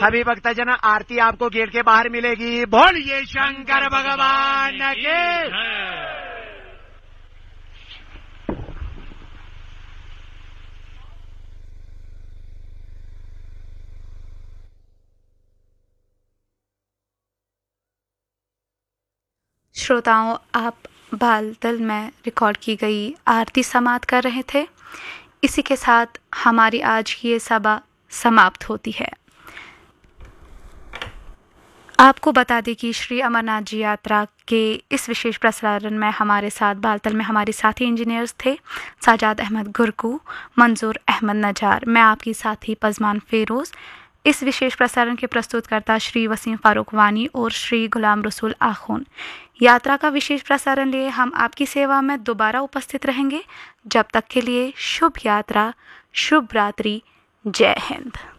सभी भक्तजन आरती आपको गेट के बाहर मिलेगी। बोलिए शंकर भगवान के। श्रोताओं, आप बालतल में रिकॉर्ड की गई आरती समाप्त कर रहे थे। इसी के साथ हमारी आज की ये सभा समाप्त होती है। आपको बता दें कि श्री अमरनाथ जी यात्रा के इस विशेष प्रसारण में हमारे साथ बालतल में हमारे साथी इंजीनियर्स थे साजाद अहमद गुरकू, मंजूर अहमद नजार, मैं आपकी साथी पजमान फेरोज़। इस विशेष प्रसारण के प्रस्तुतकर्ता श्री वसीम फारूक वानी और श्री गुलाम रसूल आखून। यात्रा का विशेष प्रसारण लिए हम आपकी सेवा में दोबारा उपस्थित रहेंगे। जब तक के लिए शुभ यात्रा, शुभ रात्रि, जय हिंद।